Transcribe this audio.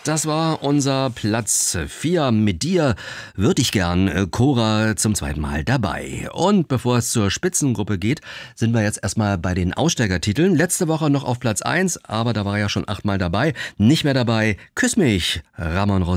Das war unser Platz 4. Mit dir würde ich gern. Cora zum zweiten Mal dabei. Und bevor es zur Spitzengruppe geht, sind wir jetzt erstmal bei den Aussteigertiteln. Letzte Woche noch auf Platz 1, aber da war er ja schon 8-mal dabei. Nicht mehr dabei. Küss mich, Ramon Rosé.